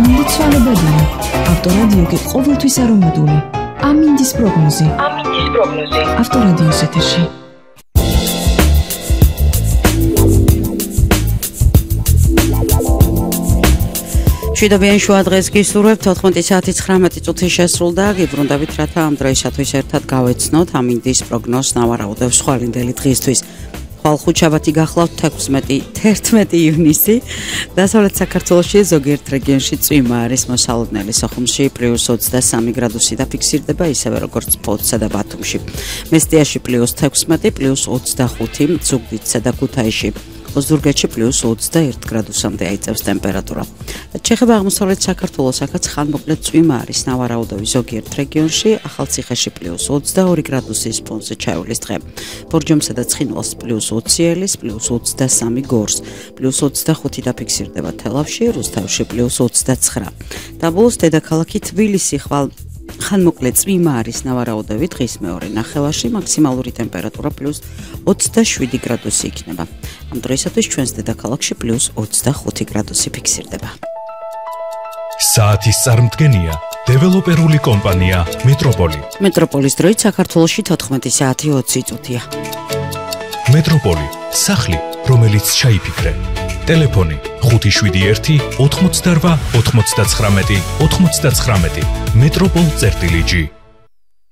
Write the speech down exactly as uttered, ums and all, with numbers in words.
ამინდი ცვალებადია. ავტორადიო კი ყოველთვის არომატული. ამინდის პროგნოზი. ამინდის პროგნოზი. ავტორადიოს ეთერში. შვიდობიან შუა დღეს გისურვებთ ოთხმოცი საათი ცხრამეტი წუთი შესრულდა. გიბრუნდებით რათა ამ დროისათვის ერთად გავეცნოთ ამინდის პროგნოზს ნავარაუდევს ხვალინდელი დღისთვის. ხვალ ხუთშაბათი გახლავთ თერთმეტი ივნისი. დასავლეთ საქართველოში ზოგიერთ რეგიონში წვიმა არის მოსალოდნელი სოხუმში პლუს ოცდასამი გრადუსი დაფიქსირდება, ისევე როგორც ფოთსა და ბათუმში. მესტიაში პლუს თექვსმეტი, პლუს ოცდახუთი, ზუგდიდსა და ქუთაისში. ოზურგეთში პლუს ოცდაერთი გრადუსამდე აიწევს ტემპერატურა. ჩეხება აღმოსავლეთ საქართველოს, აქაც ხანმოკლე წვიმა არის ნავარაუდევი ზოგიერთ რეგიონში, ახალციხეში პლუს ოცდაორი გრადუსის ფონზე ჩაივლის დღე. ბორჯომსა და ცხინვალს პლუს ოცი ელის, პლუს ოცდასამი გორს, პლუს ოცდახუთი დაფიქსირდება თელავში, რუსთავში პლუს ოცდაცხრა. დაბოლოს დედაქალაქი თბილისი ხვალ ხანმოკლე წვიმა არის ნავარაუდევი დღის მეორე ნახევარში, მაქსიმალური ტემპერატურა პლუს ოცდაშვიდი გრადუსი იქნება. ამ დროისათვის ჩვენს დედაქალაქში პლუს ოცდახუთი გრადუსი ფიქსირდება. საათის წარმდგენია დეველოპერული კომპანია მეტროპოლი. მეტროპოლის დროით საქართველოში თოთხმეტი საათი ოცი წუთია. მეტროპოლი, სახლი, რომელიც ჩაიფიქრე. ტელეფონი ხუთი შვიდი ერთი ოთხმოცდარვა ოთხმოცდაცხრამეტი ოთხმოცდაცხრამეტი. მეტროპოლ წერტილი ჯი.